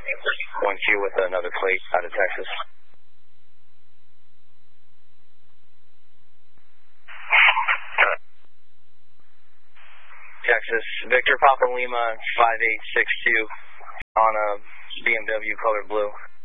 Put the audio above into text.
1Q with another plate out of Texas. Texas, Victor Papa Lima 5862 on a BMW color blue.